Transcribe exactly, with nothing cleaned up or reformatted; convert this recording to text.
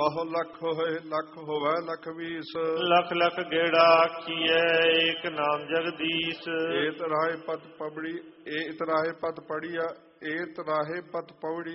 ਬਹੁ ਲੱਖ ਹੋਏ ਲੱਖ ਹੋਵੇ ਲੱਖ ਵੀਸ। ਲਖ ਲਖ ਗੇੜਾ ਆਖੀਐ ਏਕ ਨਾਮ ਜਗਦੀਸ਼। ਏਤ ਰਾਹੇ ਪਤ ਪਬੜੀ ਏਤ ਰਾਹੇ ਪਤ ਪੜੀਆ ਏਤ ਰਾਹੇ ਪਤ ਪਵੜੀ